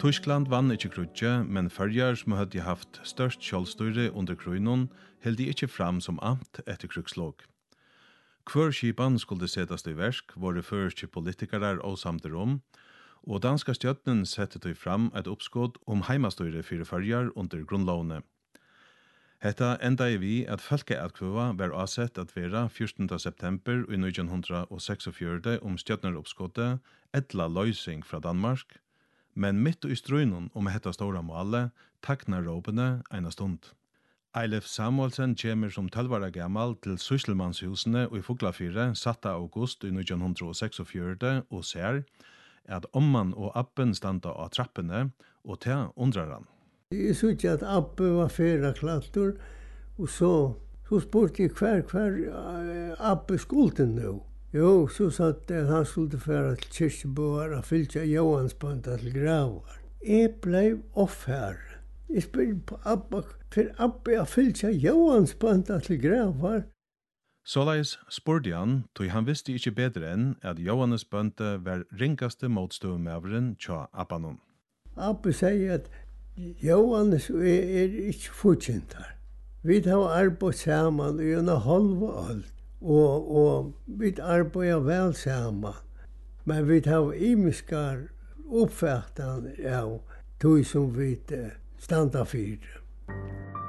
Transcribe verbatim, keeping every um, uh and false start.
Tyskland vann ikke krutje, men Førjar som hadde haft størst kjølstyre under krøynon, held de ikke fram som amt etter krigslåg. Hver skipan skulle setas i versk, våre førske politikere og samtidig om, og danska stjøtnen sette de fram et oppskåd om heimastyre for Førjar under grunnlovene. Hetta enda i vi at folkeatkvøva var avsett at vera fjortende september i nitton seksogfjøruti om stjøtneroppskådet etla løysing fra Danmark, men mitt i strøynon om hetta stora målet taknar råpene eina stund. Eilef Samuelsen kommer som tolv år gammal til Sysselmannshusene i Fuglafire satte august i nitton seksogfjøruti og ser at omman og appen standa av trappene og ta undrar han. Jeg synes at Abbe var fyrra klattor, og så, så spurte jeg hver, hver uh, Abbe skulle nå. Jo, så satt at han skulle færa til Kirkebøar og fylke Johansbanda til gravar. Jeg blei offher. Jeg spurte på Abbe, for Abbe å fylke Johansbanda til gravar. Såleis spurte han, tog han visste ikke bedre enn at Johannes bønte var ringaste motstøvmæveren tja Abbanon. Abbe sier at Johannes er, er ikke fortjent her. Vi har arbeidt sammen i en halv alt, og, og vi arbeider vel sammen. Men vi har imiskar oppfattan av tog som vi standa fyrir.